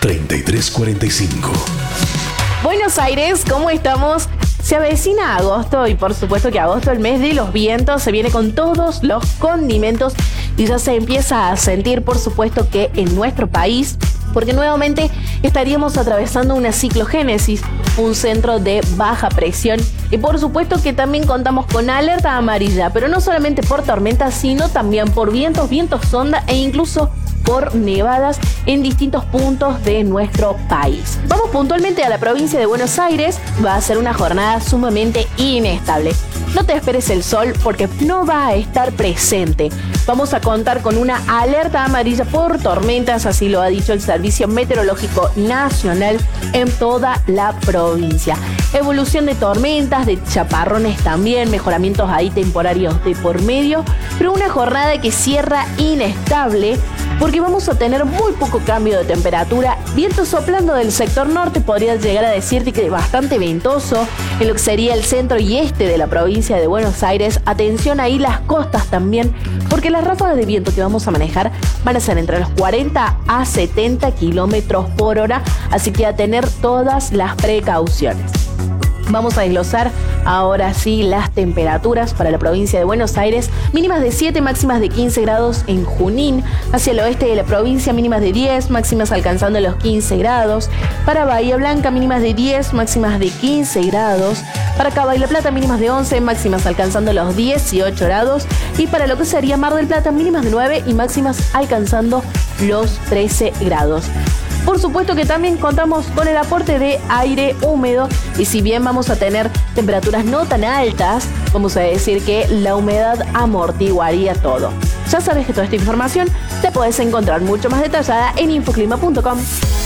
3345. Buenos Aires, ¿cómo estamos? Se avecina agosto y por supuesto que agosto, el mes de los vientos, se viene con todos los condimentos y ya se empieza a sentir, por supuesto, que en nuestro país, porque nuevamente estaríamos atravesando una ciclogénesis, un centro de baja presión y por supuesto que también contamos con alerta amarilla, pero no solamente por tormentas, sino también por vientos sonda e incluso por nevadas en distintos puntos de nuestro país. Vamos puntualmente a la provincia de Buenos Aires. Va a ser una jornada sumamente inestable. No te esperes el sol porque no va a estar presente. Vamos a contar con una alerta amarilla por tormentas, así lo ha dicho el Servicio Meteorológico Nacional en toda la provincia. Evolución de tormentas, de chaparrones también, mejoramientos ahí temporarios de por medio, pero una jornada que cierra inestable porque vamos a tener muy poco cambio de temperatura. Viento soplando del sector norte, podría llegar a decirte que bastante ventoso en lo que sería el centro y este de la provincia de Buenos Aires. Atención ahí las costas también, porque las ráfagas de viento que vamos a manejar van a ser entre los 40 a 70 kilómetros por hora, así que a tener todas las precauciones. Vamos a desglosar ahora sí las temperaturas para la provincia de Buenos Aires. Mínimas de 7, máximas de 15 grados en Junín. Hacia el oeste de la provincia, mínimas de 10, máximas alcanzando los 15 grados. Para Bahía Blanca, mínimas de 10, máximas de 15 grados. Para Cabo y La Plata, mínimas de 11, máximas alcanzando los 18 grados. Y para lo que sería Mar del Plata, mínimas de 9 y máximas alcanzando los 13 grados. Por supuesto que también contamos con el aporte de aire húmedo y si bien vamos a tener temperaturas no tan altas, vamos a decir que la humedad amortiguaría todo. Ya sabes que toda esta información la puedes encontrar mucho más detallada en infoclima.com.